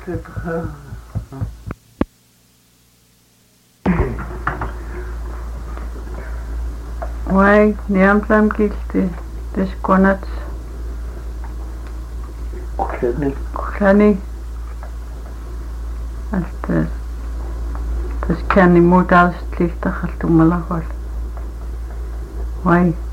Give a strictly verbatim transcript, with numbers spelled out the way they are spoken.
Wai, niamsam kilti, deskonats. Kuhlani. Kuhlani. Hasta, tas kani muut alst lichtakhal tumalahol. Wai.